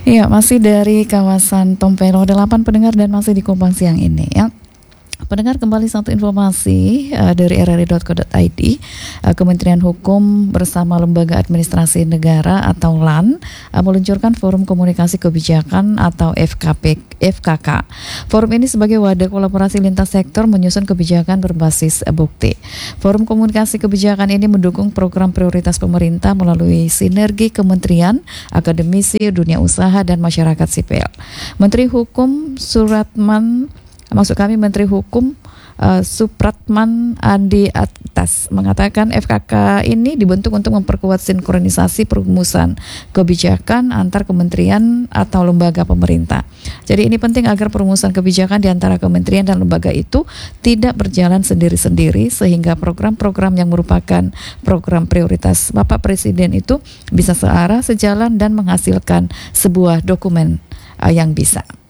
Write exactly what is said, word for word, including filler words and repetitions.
Iya, masih dari kawasan Tompelo delapan pendengar dan masih di Kumpang siang ini ya. Pendengar, kembali satu informasi uh, dari r r i dot co dot i d. uh, Kementerian Hukum bersama Lembaga Administrasi Negara atau L A N uh, meluncurkan Forum Komunikasi Kebijakan atau F K P, F K K. Forum ini sebagai wadah kolaborasi lintas sektor menyusun kebijakan berbasis uh, bukti. Forum Komunikasi Kebijakan ini mendukung program prioritas pemerintah melalui sinergi kementerian, akademisi, dunia usaha, dan masyarakat sipil. Menteri Hukum Suratman Maksud kami Menteri Hukum uh, Supratman Andi Atas mengatakan F K K ini dibentuk untuk memperkuat sinkronisasi perumusan kebijakan antar kementerian atau lembaga pemerintah. Jadi ini penting agar perumusan kebijakan di antara kementerian dan lembaga itu tidak berjalan sendiri-sendiri, sehingga program-program yang merupakan program prioritas Bapak Presiden itu bisa searah, sejalan, dan menghasilkan sebuah dokumen uh, yang bisa.